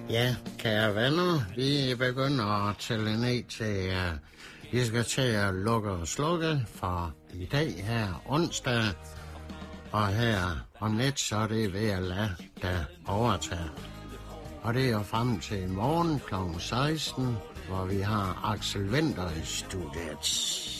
Ja, kære venner, vi begynder at tælle ned til, vi skal til at lukke og slukke for i dag her onsdag. Og her om lidt, så er det ved at lade der overtage. Og det er jo frem til i morgen kl. 16, hvor vi har Axel Winther i studiet.